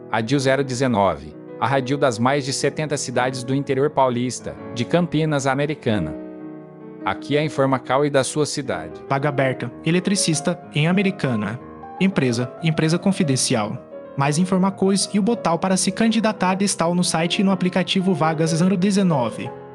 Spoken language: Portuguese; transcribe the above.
Radil 019. A radil das mais de 70 cidades do interior paulista, de Campinas a Americana. Aqui é a Informacal e da sua cidade. Vaga aberta, eletricista em Americana. Empresa confidencial. Mais Informacois e o botal para se candidatar está no site e no aplicativo Vagas 019.